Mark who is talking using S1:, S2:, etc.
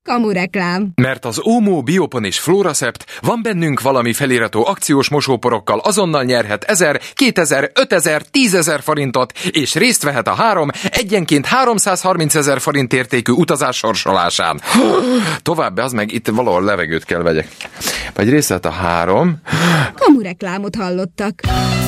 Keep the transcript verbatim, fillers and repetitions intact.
S1: Kamureklám.
S2: Mert az Omo, Biopon és Flóracept van bennünk valami feliratú akciós mosóporokkal azonnal nyerhet ezer, kétezer, ötezer, tízezer forintot, és részt vehet a három egyenként háromszázharmincezer forint értékű utazás sorsolásán. Tovább, az meg itt valahol levegőt kell vegyek. Vagy részt vehet a három...
S1: Kamureklámot hallottak.